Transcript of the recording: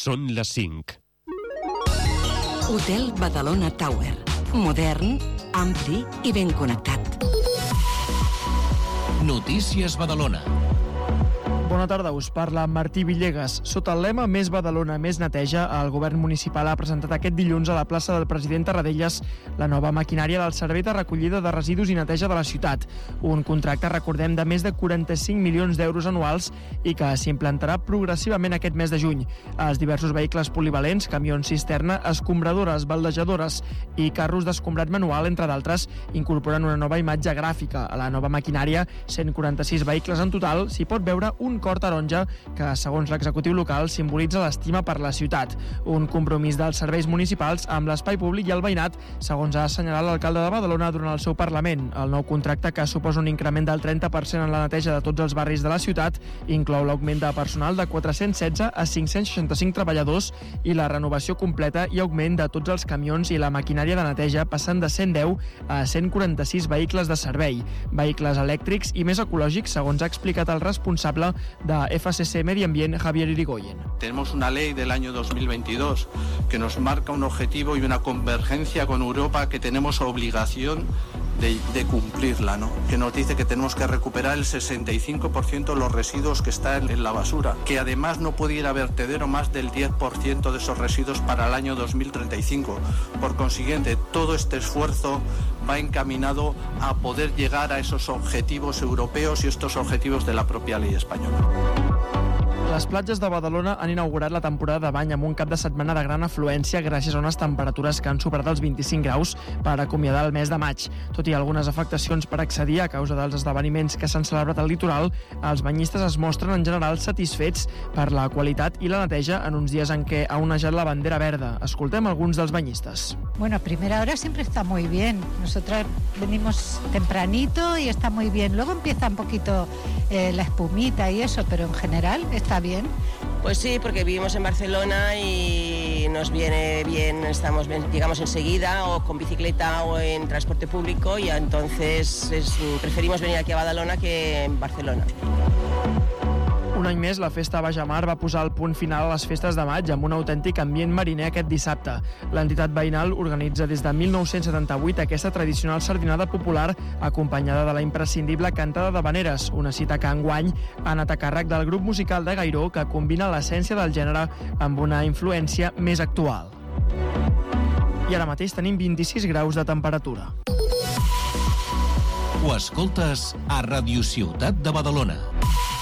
Són les 5. Hotel Badalona Tower. Modern, ampli i ben connectat. Notícies Badalona. Bona tarda, us parla Martí Villegas. Sota el lema Més Badalona, més neteja, el govern municipal ha presentat aquest dilluns a la plaça del president Tarradellas la nova maquinària del servei de recollida de residus i neteja de la ciutat. Un contracte, recordem, de més de 45 milions d'euros anuals i que s'implantarà progressivament aquest mes de juny. Els diversos vehicles polivalents, camions cisterna, escombradores, baldejadores i carros d'escombrat manual, entre d'altres, incorporen una nova imatge gràfica. A la nova maquinària, 146 vehicles en total, s'hi pot veure un cor taronja que, segons l'executiu local, simbolitza l'estima per la ciutat. Un compromís dels serveis municipals amb l'espai públic i el veïnat, segons ha assenyalat l'alcalde de Badalona durant el seu Parlament. El nou contracte, que suposa un increment del 30% en la neteja de tots els barris de la ciutat, inclou l'augment de personal de 416 a 565 treballadors i la renovació completa i augment de tots els camions i la maquinària de neteja, passant de 110 a 146 vehicles de servei. Vehicles elèctrics i més ecològics, segons ha explicat el responsable de FCC Medio Ambiente, Javier Irigoyen. Tenemos una ley del año 2022 que nos marca un objetivo y una convergencia con Europa que tenemos obligación de cumplirla, ¿no? Que nos dice que tenemos que recuperar el 65% de los residuos que están en la basura, que además no puede ir a vertedero más del 10% de esos residuos para el año 2035. Por consiguiente, todo este esfuerzo va encaminado a poder llegar a esos objetivos europeos y estos objetivos de la propia ley española. Les platges de Badalona han inaugurat la temporada de bany amb un cap de setmana de gran afluència gràcies a unes temperatures que han superat els 25 graus per acomiadar el mes de maig. Tot i algunes afectacions per accedir a causa dels esdeveniments que s'han celebrat al litoral, els banyistes es mostren en general satisfets per la qualitat i la neteja en uns dies en què ha onejat la bandera verda. Escoltem alguns dels banyistes. Bueno, a primera hora siempre está muy bien. Nosotros venimos tempranito y está muy bien. Luego empieza un poquito la espumita y eso, pero en general está bien. Pues sí, porque vivimos en Barcelona y nos viene bien, llegamos enseguida o con bicicleta o en transporte público y entonces preferimos venir aquí a Badalona que en Barcelona. Un any més, la Festa Bajamar va posar el punt final a les festes de maig amb un autèntic ambient mariner aquest dissabte. L'entitat veïnal organitza des de 1978 aquesta tradicional sardinada popular acompanyada de la imprescindible cantada d'havaneres, una cita que enguany ha anat a càrrec del grup musical de Gairó que combina l'essència del gènere amb una influència més actual. I ara mateix tenim 26 graus de temperatura. Ho escoltes a Radio Ciutat de Badalona.